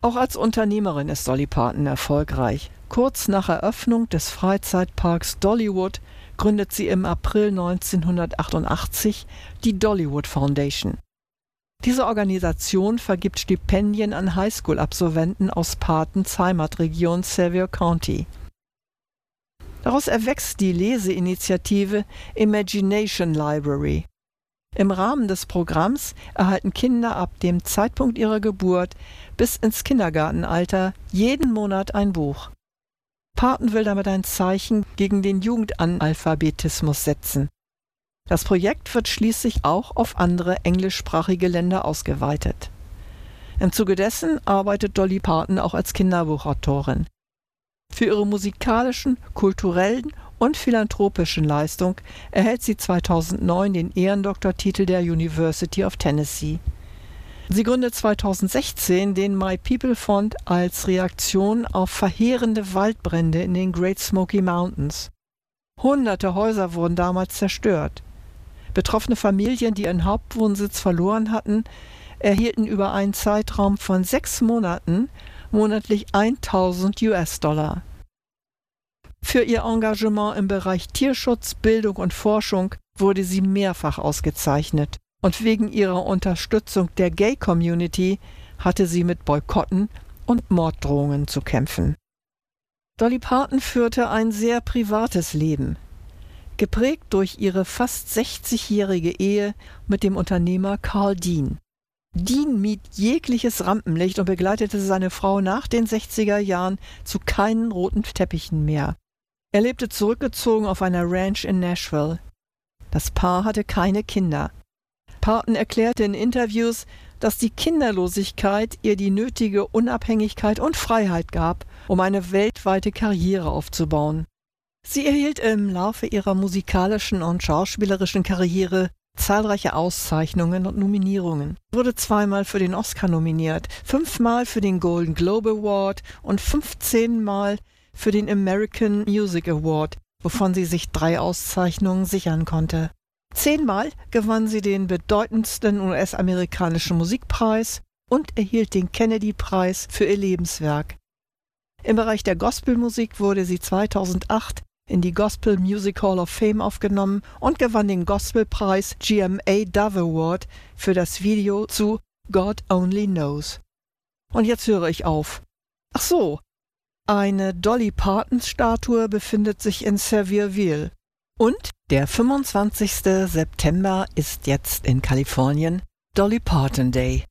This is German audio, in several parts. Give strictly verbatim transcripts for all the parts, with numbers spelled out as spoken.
Auch als Unternehmerin ist Dolly Parton erfolgreich. Kurz nach Eröffnung des Freizeitparks Dollywood gründet sie im April neunzehnhundertachtundachtzig die Dollywood Foundation. Diese Organisation vergibt Stipendien an Highschool-Absolventen aus Partons Heimatregion Sevier County. Daraus erwächst die Leseinitiative Imagination Library. Im Rahmen des Programms erhalten Kinder ab dem Zeitpunkt ihrer Geburt bis ins Kindergartenalter jeden Monat ein Buch. Parton will damit ein Zeichen gegen den Jugendanalphabetismus setzen. Das Projekt wird schließlich auch auf andere englischsprachige Länder ausgeweitet. Im Zuge dessen arbeitet Dolly Parton auch als Kinderbuchautorin. Für ihre musikalischen, kulturellen und philanthropischen Leistung erhält sie zweitausendneun den Ehrendoktortitel der University of Tennessee. Sie gründet zweitausendsechzehn den My People Fund als Reaktion auf verheerende Waldbrände in den Great Smoky Mountains. Hunderte Häuser wurden damals zerstört. Betroffene Familien, die ihren Hauptwohnsitz verloren hatten, erhielten über einen Zeitraum von sechs Monaten monatlich tausend US-Dollar. Für ihr Engagement im Bereich Tierschutz, Bildung und Forschung wurde sie mehrfach ausgezeichnet. Und wegen ihrer Unterstützung der Gay-Community hatte sie mit Boykotten und Morddrohungen zu kämpfen. Dolly Parton führte ein sehr privates Leben, geprägt durch ihre fast sechzigjährige Ehe mit dem Unternehmer Carl Dean. Dean mied jegliches Rampenlicht und begleitete seine Frau nach den sechziger Jahren zu keinen roten Teppichen mehr. Er lebte zurückgezogen auf einer Ranch in Nashville. Das Paar hatte keine Kinder. Parton erklärte in Interviews, dass die Kinderlosigkeit ihr die nötige Unabhängigkeit und Freiheit gab, um eine weltweite Karriere aufzubauen. Sie erhielt im Laufe ihrer musikalischen und schauspielerischen Karriere zahlreiche Auszeichnungen und Nominierungen, wurde zweimal für den Oscar nominiert, fünfmal für den Golden Globe Award und fünfzehnmal für den American Music Award, wovon sie sich drei Auszeichnungen sichern konnte. Zehnmal gewann sie den bedeutendsten U S-amerikanischen Musikpreis und erhielt den Kennedy-Preis für ihr Lebenswerk. Im Bereich der Gospelmusik wurde sie zweitausendacht in die Gospel Music Hall of Fame aufgenommen und gewann den Gospelpreis G M A Dove Award für das Video zu God Only Knows. Und jetzt höre ich auf. Ach so, eine Dolly Parton-Statue befindet sich in Sevierville. Und der fünfundzwanzigster September ist jetzt in Kalifornien Dolly Parton Day.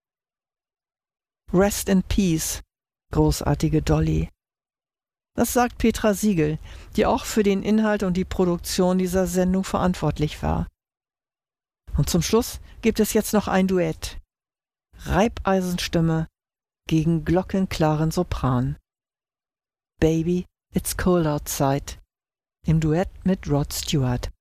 Rest in Peace, großartige Dolly. Das sagt Petra Siegel, die auch für den Inhalt und die Produktion dieser Sendung verantwortlich war. Und zum Schluss gibt es jetzt noch ein Duett. Reibeisenstimme gegen glockenklaren Sopran. Baby, It's Cold Outside. Im Duett mit Rod Stewart.